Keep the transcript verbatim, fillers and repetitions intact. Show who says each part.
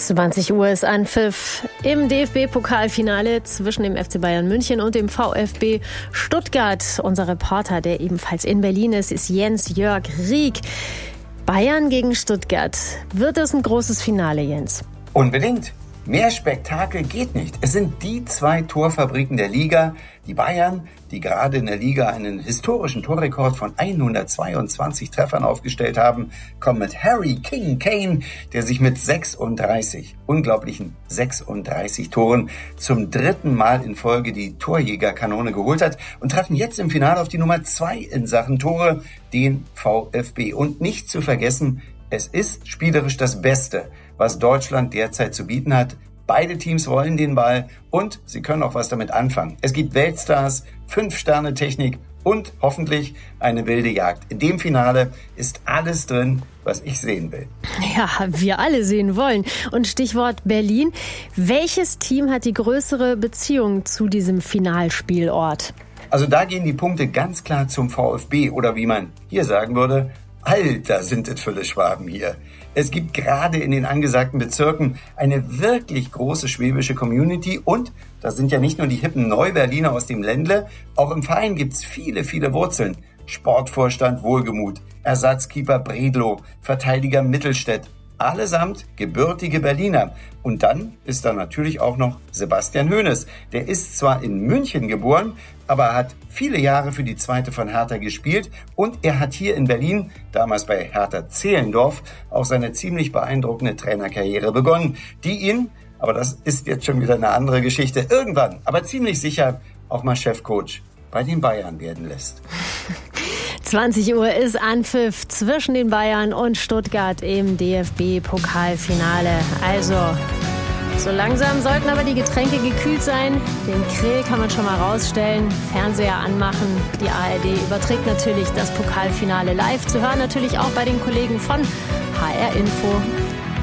Speaker 1: zwanzig Uhr ist Anpfiff im D F B-Pokalfinale zwischen dem F C Bayern München und dem VfB Stuttgart. Unser Reporter, der ebenfalls in Berlin ist, ist Jens-Jörg Rieck. Bayern gegen Stuttgart. Wird es ein großes Finale, Jens?
Speaker 2: Unbedingt. Mehr Spektakel geht nicht. Es sind die zwei Torfabriken der Liga. Die Bayern, die gerade in der Liga einen historischen Torrekord von hundertzweiundzwanzig Treffern aufgestellt haben, kommen mit Harry King Kane, der sich mit sechsunddreißig, unglaublichen sechsunddreißig Toren zum dritten Mal in Folge die Torjägerkanone geholt hat und treffen jetzt im Finale auf die Nummer zwei in Sachen Tore, den VfB. Und nicht zu vergessen, es ist spielerisch das Beste, was Deutschland derzeit zu bieten hat. Beide Teams wollen den Ball und sie können auch was damit anfangen. Es gibt Weltstars, Fünf-Sterne-Technik und hoffentlich eine wilde Jagd. In dem Finale ist alles drin, was ich sehen will.
Speaker 1: Ja, wir alle sehen wollen. Und Stichwort Berlin. Welches Team hat die größere Beziehung zu diesem Finalspielort?
Speaker 2: Also da gehen die Punkte ganz klar zum VfB oder wie man hier sagen würde, Alter, sind es viele Schwaben hier. Es gibt gerade in den angesagten Bezirken eine wirklich große schwäbische Community und da sind ja nicht nur die hippen Neuberliner aus dem Ländle, auch im Verein gibt's viele, viele Wurzeln. Sportvorstand Wohlgemuth, Ersatzkeeper Bredlow, Verteidiger Mittelstädt, allesamt gebürtige Berliner. Und dann ist da natürlich auch noch Sebastian Hoeneß. Der ist zwar in München geboren, aber er hat viele Jahre für die zweite von Hertha gespielt und er hat hier in Berlin, damals bei Hertha Zehlendorf, auch seine ziemlich beeindruckende Trainerkarriere begonnen, die ihn, aber das ist jetzt schon wieder eine andere Geschichte, irgendwann, aber ziemlich sicher auch mal Chefcoach bei den Bayern werden lässt.
Speaker 1: zwanzig Uhr ist Anpfiff zwischen den Bayern und Stuttgart im D F B-Pokalfinale. Also, so langsam sollten aber die Getränke gekühlt sein. Den Grill kann man schon mal rausstellen, Fernseher anmachen. Die A R D überträgt natürlich das Pokalfinale live. Zu hören natürlich auch bei den Kollegen von H R Info.